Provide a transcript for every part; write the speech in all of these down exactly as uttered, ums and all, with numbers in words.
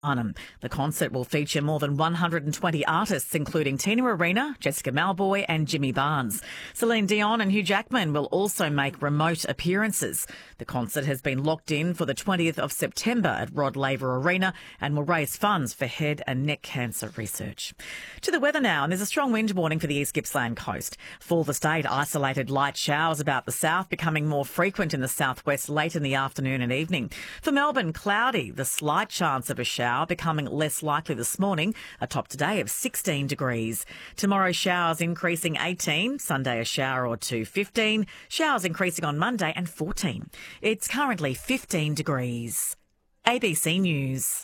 Arnhem. The concert will feature more than one hundred twenty artists, including Tina Arena, Jessica Malboy and Jimmy Barnes. Celine Dion and Hugh Jackman will also make remote appearances. The concert has been locked in for the twentieth of September at Rod Laver Arena and will raise funds for head and neck cancer research. To the weather now, and there's a strong wind warning for the East Gippsland coast. For the state, isolated light showers about the south, becoming more frequent in the southwest late in the afternoon and evening. For Melbourne, cloudy, the slight chance of a shower becoming less likely this morning, a top today of sixteen degrees. Tomorrow, showers increasing eighteen, Sunday a shower or two, fifteen, showers increasing on Monday and fourteen. It's currently fifteen degrees. A B C News.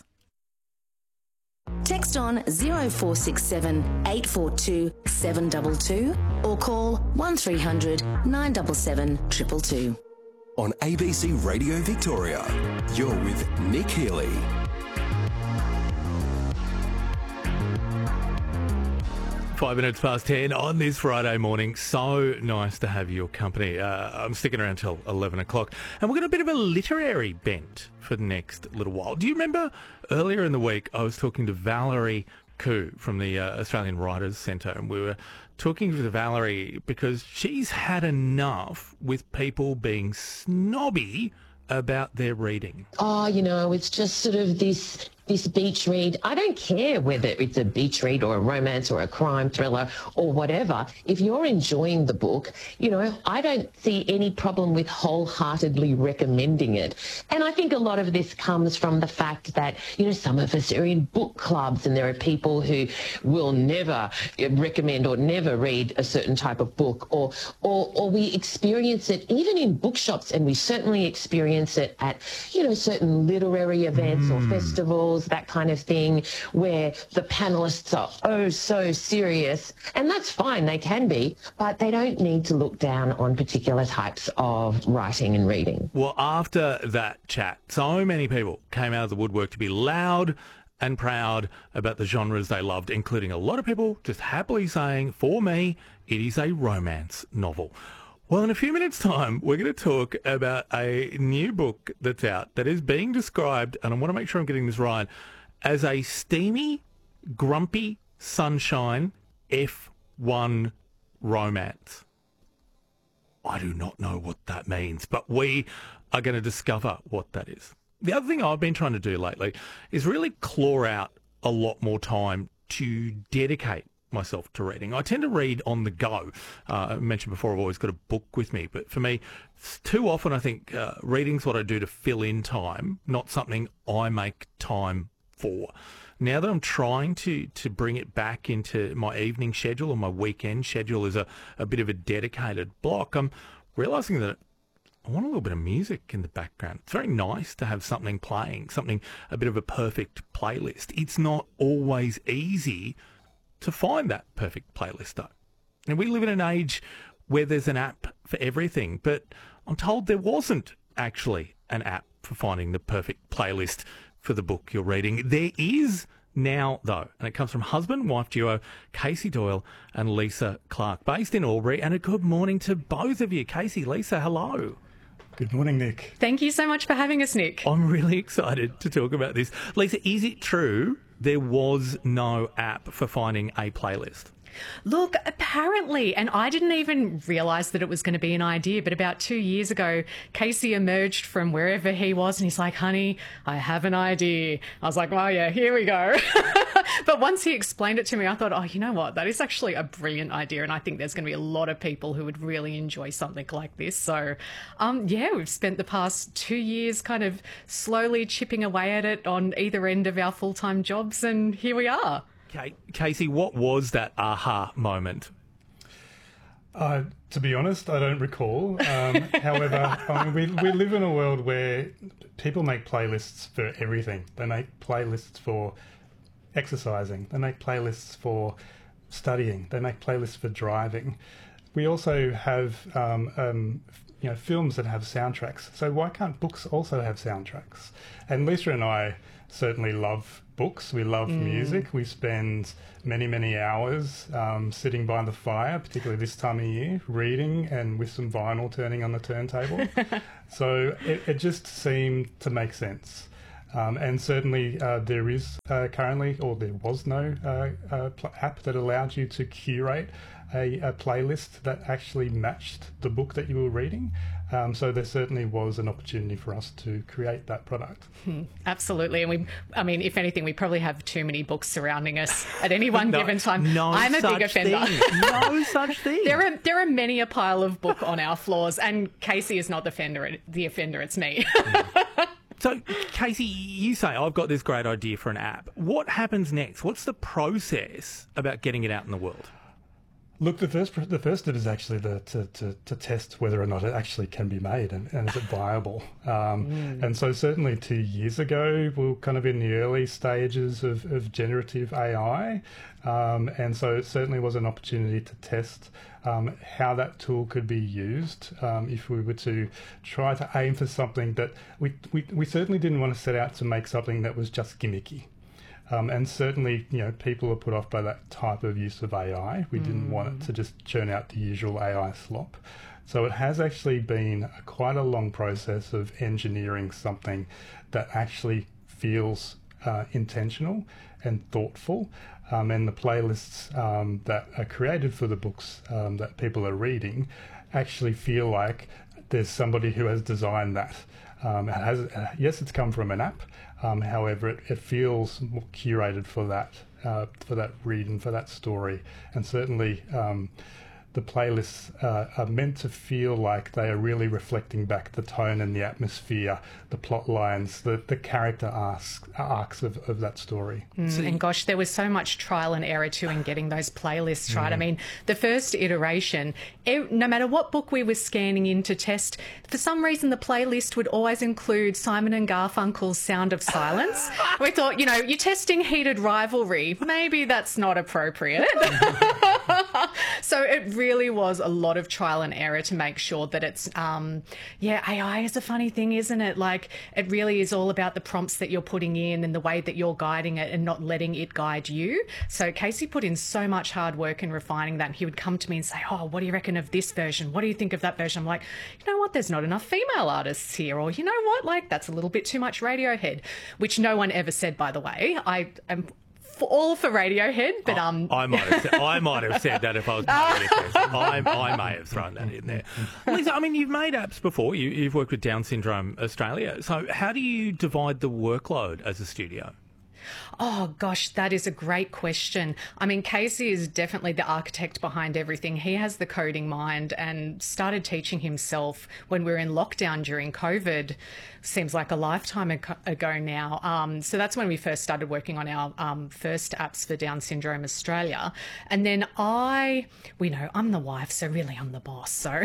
Text on zero four six seven eight four two seven two two or call one three hundred nine seven seven two two two. On A B C Radio Victoria, you're with Nick Healy. Five minutes past ten on this Friday morning. So nice to have your company. Uh, I'm sticking around till eleven o'clock. And we've got a bit of a literary bent for the next little while. Do you remember earlier in the week I was talking to Valerie Khoo from the uh, Australian Writers Centre, and we were talking to Valerie because she's had enough with people being snobby about their reading. Oh, you know, it's just sort of this this beach read. I don't care whether it's a beach read or a romance or a crime thriller or whatever. If you're enjoying the book, you know, I don't see any problem with wholeheartedly recommending it. And I think a lot of this comes from the fact that, you know, some of us are in book clubs and there are people who will never recommend or never read a certain type of book, or, or, or we experience it even in bookshops, and we certainly experience it at, you know, certain literary events mm. or festivals, that kind of thing, where the panelists are oh so serious, and that's fine, they can be, but they don't need to look down on particular types of writing and reading. Well, after that chat, so many people came out of the woodwork to be loud and proud about the genres they loved, including a lot of people just happily saying, for me, it is a romance novel. Well, in a few minutes' time, we're going to talk about a new book that's out that is being described, and I want to make sure I'm getting this right, as a steamy, grumpy sunshine F one romance. I do not know what that means, but we are going to discover what that is. The other thing I've been trying to do lately is really claw out a lot more time to dedicate myself to reading. I tend to read on the go. Uh, I mentioned before I've always got a book with me, but for me, too often I think uh, reading's what I do to fill in time, not something I make time for. Now that I'm trying to, to bring it back into my evening schedule or my weekend schedule as a, a bit of a dedicated block, I'm realising that I want a little bit of music in the background. It's very nice to have something playing, something, a bit of a perfect playlist. It's not always easy to find that perfect playlist, though. And we live in an age where there's an app for everything, but I'm told there wasn't actually an app for finding the perfect playlist for the book you're reading. There is now, though, and it comes from husband-wife duo Casey Doyle and Lisa Clark, based in Albury. And a good morning to both of you. Casey, Lisa, hello. Good morning, Nick. Thank you so much for having us, Nick. I'm really excited to talk about this. Lisa, is it true there was no app for finding a playlist? Look, apparently, and I didn't even realise that it was going to be an idea, but about two years ago, Casey emerged from wherever he was and he's like, honey, I have an idea. I was like, oh yeah, here we go. But once he explained it to me, I thought, oh, you know what? That is actually a brilliant idea. And I think there's going to be a lot of people who would really enjoy something like this. So, um, yeah, we've spent the past two years kind of slowly chipping away at it on either end of our full-time jobs. And here we are. Okay, Casey, what was that aha moment? Uh, to be honest, I don't recall. Um, however, I mean, we, we live in a world where people make playlists for everything. They make playlists for exercising. They make playlists for studying. They make playlists for driving. We also have um, um, you know, films that have soundtracks. So why can't books also have soundtracks? And Lisa and I certainly love books. We love mm. music. We spend many, many hours um, sitting by the fire, particularly this time of year, reading and with some vinyl turning on the turntable. So it, it just seemed to make sense. Um, and certainly uh, there is uh, currently, or there was no uh, uh, pl- app that allowed you to curate a, a playlist that actually matched the book that you were reading. Um, so there certainly was an opportunity for us to create that product. Hmm, absolutely. And we, I mean, if anything, we probably have too many books surrounding us at any one no, given time. No I'm a such big offender. Thing. No such thing. There are there are many a pile of book on our floors, and Casey is not the offender. The offender, it's me. So, Casey, you say, I've got this great idea for an app. What happens next? What's the process about getting it out in the world? Look, the first the first step is actually the, to, to, to test whether or not it actually can be made and, and is it viable. Um, mm. And so certainly two years ago, we were kind of in the early stages of, of generative A I. Um, and so it certainly was an opportunity to test um, how that tool could be used um, if we were to try to aim for something that we, we, we certainly didn't want to set out to make something that was just gimmicky. Um, and certainly, you know, people are put off by that type of use of A I. We mm. didn't want it to just churn out the usual A I slop. So it has actually been a, quite a long process of engineering something that actually feels uh, intentional and thoughtful. Um, and the playlists um, that are created for the books um, that people are reading actually feel like there's somebody who has designed that. Um, it has, uh, yes, it's come from an app. Um, however, it, it feels more curated for that, uh, for that read and for that story. And certainly, um, the playlists uh, are meant to feel like they are really reflecting back the tone and the atmosphere, the plot lines, the, the character arcs, arcs of, of that story. Mm, and gosh, there was so much trial and error too in getting those playlists right. Mm. I mean, the first iteration, it, no matter what book we were scanning in to test, for some reason the playlist would always include Simon and Garfunkel's Sound of Silence. We thought, you know, you're testing heated rivalry. Maybe that's not appropriate. So it really was a lot of trial and error to make sure that it's, um, yeah, A I is a funny thing, isn't it? Like, it really is all about the prompts that you're putting in and the way that you're guiding it and not letting it guide you. So Casey put in so much hard work in refining that. And he would come to me and say, oh, what do you reckon of this version? What do you think of that version? I'm like, you know what? There's not enough female artists here. Or, you know what? Like, that's a little bit too much Radiohead, which no one ever said, by the way. I am... For all for Radiohead, but um, I, I might have said, I might have said that if I was paying attention. I, I may have thrown that in there. Lisa, I mean, you've made apps before. You, you've worked with Down Syndrome Australia. So, how do you divide the workload as a studio? Oh, gosh, that is a great question. I mean, Casey is definitely the architect behind everything. He has the coding mind and started teaching himself when we were in lockdown during COVID. Seems like a lifetime ago now. Um, so that's when we first started working on our um, first apps for Down Syndrome Australia. And then I, we know I'm the wife, so really I'm the boss. So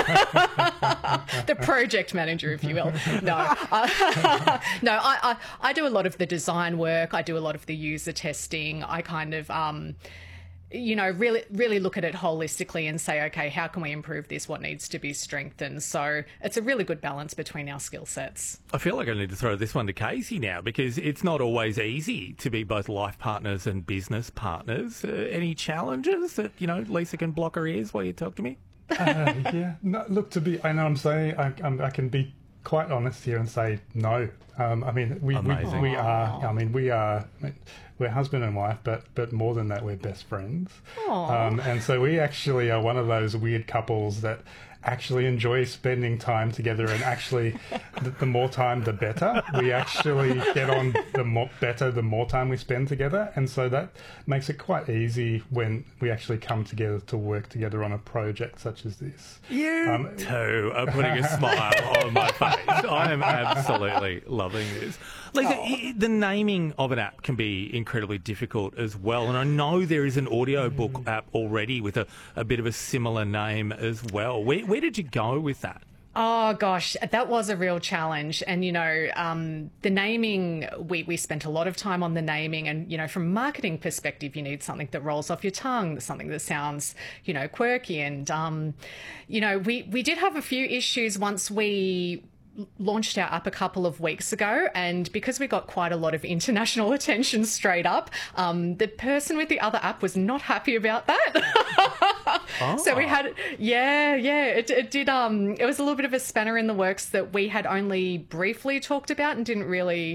the project manager, if you will. No, uh, no, I, I, I do a lot of the design work. I do a lot of the user testing. I kind of, um, you know, really, really look at it holistically and say, okay, how can we improve this? What needs to be strengthened? So it's a really good balance between our skill sets. I feel like I need to throw this one to Casey now because it's not always easy to be both life partners and business partners. Uh, any challenges that, you know, Lisa can block her ears while you talk to me? uh, yeah, no, look, to be, I know I'm saying, I, I'm, I can be quite honest here and say no. Um, I mean, we, we we are. I mean, we are. We're husband and wife, but but more than that, we're best friends. Um, and so we actually are one of those weird couples that actually enjoy spending time together, and actually the, the more time the better. We actually get on the more better the more time we spend together, and so that makes it quite easy when we actually come together to work together on a project such as this. You um, two are putting a smile on my face. I am absolutely loving this. Lisa, oh. the naming of an app can be incredibly difficult as well, and I know there is an audiobook mm. app already with a, a bit of a similar name as well. Where, where did you go with that? Oh, gosh, that was a real challenge. And, you know, um, the naming, we, we spent a lot of time on the naming. And, you know, from a marketing perspective, you need something that rolls off your tongue, something that sounds, you know, quirky. And, um, you know, we, we did have a few issues once we launched our app a couple of weeks ago, and because we got quite a lot of international attention straight up, um, the person with the other app was not happy about that. Oh. So we had, yeah, yeah, it, it did. Um, it was a little bit of a spanner in the works that we had only briefly talked about and didn't really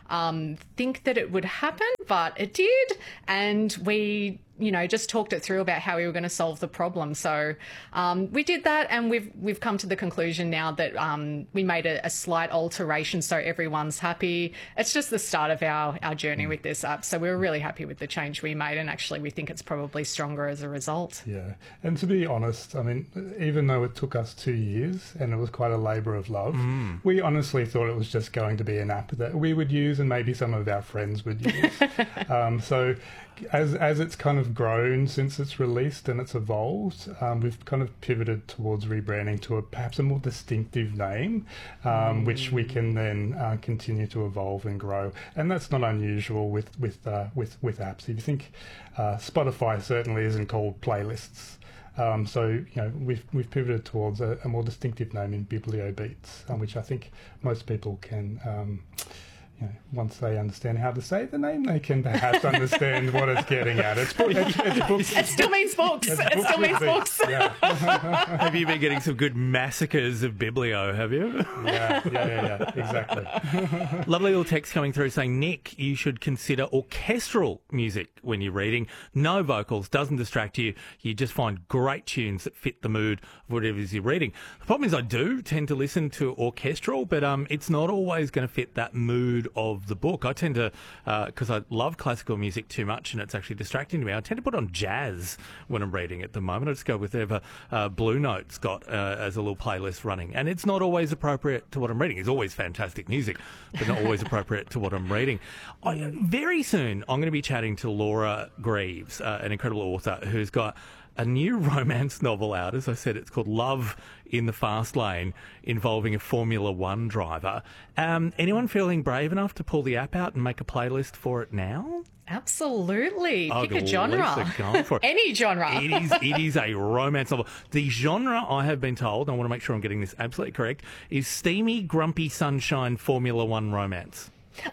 um, think that it would happen, but it did. And we, you know, just talked it through about how we were going to solve the problem. So um, we did that, and we've we've come to the conclusion now that um, we made a, a slight alteration so everyone's happy. It's just the start of our, our journey with this app. So we were really happy with the change we made, and actually we think it's probably stronger as a result. Yeah. And to be honest, I mean, even though it took us two years and it was quite a labour of love, mm. we honestly thought it was just going to be an app that we would use and maybe some of our friends would use. um, so as as it's kind of grown since it's released and it's evolved, um, we've kind of pivoted towards rebranding to a perhaps a more distinctive name, um, mm. which we can then uh, continue to evolve and grow. And that's not unusual with with uh, with with apps. If you think uh, Spotify certainly isn't called playlists. Um, so you know we've we've pivoted towards a, a more distinctive name in BiblioBeats, um, which I think most people can. Um, You know, once they understand how to say the name, they can perhaps understand what it's getting at. It's, it's, it's books. It still means books. It's it books still means with books. beats. Yeah. Have you been getting some good massacres of Biblio, have you? yeah, yeah, yeah, yeah, exactly. Lovely little text coming through saying, Nick, you should consider orchestral music when you're reading. No vocals, doesn't distract you. You just find great tunes that fit the mood of whatever it is you're reading. The problem is I do tend to listen to orchestral, but um, it's not always going to fit that mood of the book. I tend to, because uh, I love classical music too much and it's actually distracting to me, I tend to put on jazz when I'm reading at the moment. I just go with whatever uh, Blue Note's got uh, as a little playlist running. And it's not always appropriate to what I'm reading. It's always fantastic music, but not always appropriate to what I'm reading. I, very soon, I'm going to be chatting to Laura Greaves, uh, an incredible author who's got a new romance novel out. As I said, it's called Love in the Fast Lane, involving a Formula One driver. Um, anyone feeling brave enough to pull the app out and make a playlist for it now? Absolutely. Oh, Pick a genre. Going for it. Any genre. It is, it is a romance novel. The genre, I have been told, and I want to make sure I'm getting this absolutely correct, is steamy, grumpy sunshine Formula One romance.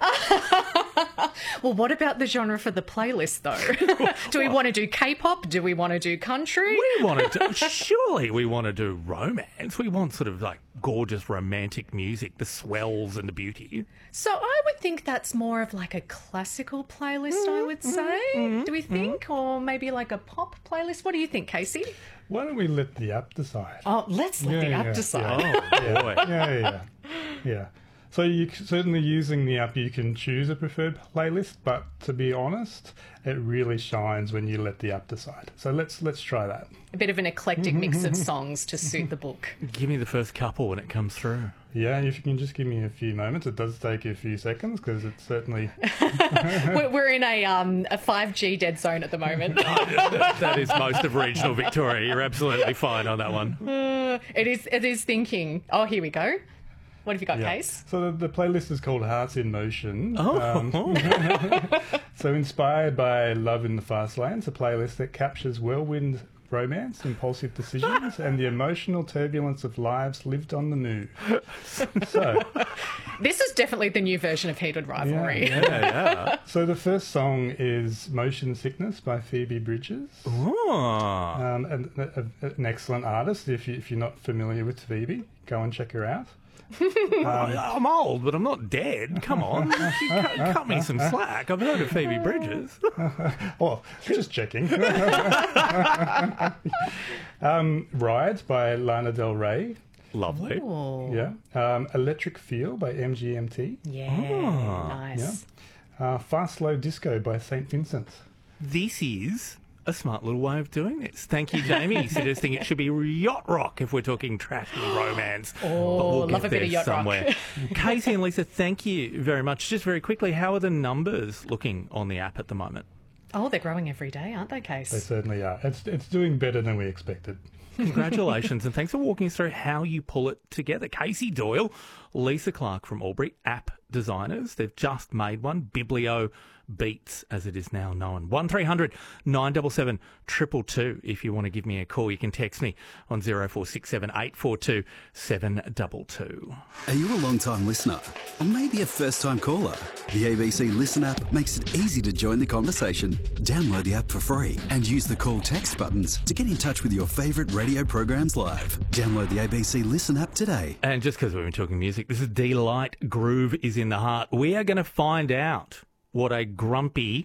Well, what about the genre for the playlist, though? Do we want to do K-pop? Do we want to do country? We want to do, surely we want to do romance. We want sort of like gorgeous romantic music, the swells and the beauty. So I would think that's more of like a classical playlist, I would say. Mm-hmm. Do we think? Mm-hmm. Or maybe like a pop playlist? What do you think, Casey? Why don't we let the app decide? Oh, let's let yeah, the app yeah, decide. Yeah. Oh, boy. yeah, yeah, yeah. yeah. So you certainly using the app, you can choose a preferred playlist, but to be honest, it really shines when you let the app decide. So let's let's try that. A bit of an eclectic mix of songs to suit the book. Give me the first couple when it comes through. Yeah, if you can just give me a few moments. It does take you a few seconds because it's certainly... We're in a um, a five G dead zone at the moment. that, that is most of regional Victoria. You're absolutely fine on that one. Uh, it is. It is thinking. Oh, here we go. What have you got, yeah. Case? So the, the playlist is called Hearts in Motion. Oh. Um, so inspired by Love in the Fast Lane, it's a playlist that captures whirlwind romance, impulsive decisions, and the emotional turbulence of lives lived on the move. So this is definitely the new version of Heated Rivalry. Yeah, yeah, yeah. So the first song is Motion Sickness by Phoebe Bridgers. Oh. Um, an, a, an excellent artist. If, you, if you're not familiar with Phoebe, go and check her out. Um, I'm old, but I'm not dead. Come on. cut, cut me some slack. I've heard of Phoebe Bridgers. Well, just checking. um, Ride by Lana Del Rey. Lovely. Ooh. Yeah. Um, Electric Feel by M G M T. Yeah. Oh. Nice. Yeah. Uh, Fast Slow Disco by Saint Vincent. This is a smart little way of doing this. Thank you, Jamie, suggesting it should be yacht rock if we're talking trashy romance. Oh, but we'll love get a bit there of yacht somewhere. rock. Casey and Lisa, thank you very much. Just very quickly, how are the numbers looking on the app at the moment? Oh, they're growing every day, aren't they, They Case? certainly are. It's it's doing better than we expected. Congratulations, and thanks for walking us through how you pull it together. Casey Doyle, Lisa Clark from Albury, app designers. They've just made one, Biblio Beats, as it is now known. one three hundred nine seven seven two two two if you want to give me a call. You can text me on zero four six seven eight four two seven two two. Are you a long-time listener? Or maybe a first-time caller? The A B C Listen app makes it easy to join the conversation. Download the app for free and use the call text buttons to get in touch with your favourite radio programs live. Download the A B C Listen app today. And just because we've been talking music, this is Delight, Groove is in the Heart. We are going to find out what a grumpy